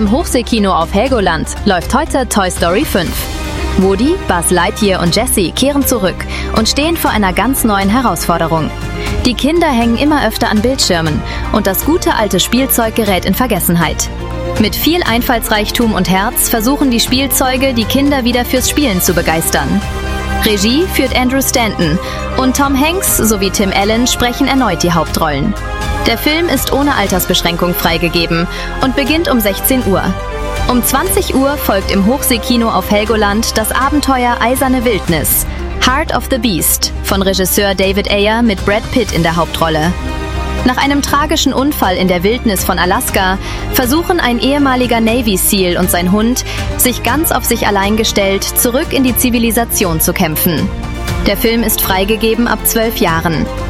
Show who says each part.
Speaker 1: Im Hochseekino auf Helgoland läuft heute Toy Story 5. Woody, Buzz Lightyear und Jessie kehren zurück und stehen vor einer ganz neuen Herausforderung. Die Kinder hängen immer öfter an Bildschirmen und das gute alte Spielzeug gerät in Vergessenheit. Mit viel Einfallsreichtum und Herz versuchen die Spielzeuge, die Kinder wieder fürs Spielen zu begeistern. Regie führt Andrew Stanton und Tom Hanks sowie Tim Allen sprechen erneut die Hauptrollen. Der Film ist ohne Altersbeschränkung freigegeben und beginnt um 16 Uhr. Um 20 Uhr folgt im Hochseekino auf Helgoland das Abenteuer Eiserne Wildnis, Heart of the Beast von Regisseur David Ayer mit Brad Pitt in der Hauptrolle. Nach einem tragischen Unfall in der Wildnis von Alaska versuchen ein ehemaliger Navy SEAL und sein Hund, sich ganz auf sich allein gestellt, zurück in die Zivilisation zu kämpfen. Der Film ist freigegeben ab 12 Jahren.